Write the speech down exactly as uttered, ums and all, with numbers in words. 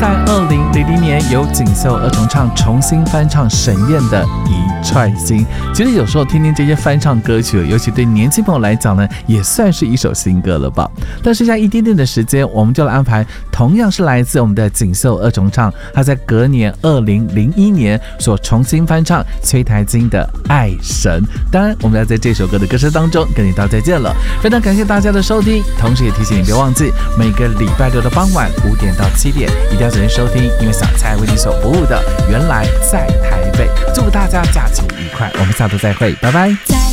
在二零零零年由锦绣二重唱重新翻唱沈燕的《一串心》。其实有时候听听这些翻唱歌曲，尤其对年轻朋友来讲呢，也算是一首新歌了吧。但剩下一点点的时间，我们就来安排同样是来自我们的锦绣二重唱，他在隔年二零零一年所重新翻唱崔台金的《爱神》。当然，我们要在这首歌的歌声当中跟你道再见了。非常感谢大家的收听，同时也提醒你别忘记每个礼拜六的傍晚五点到七点，一定要准时收听，因为小蔡为你所服务的原来在台北。祝福大家假期愉快，我们下周再会，拜拜。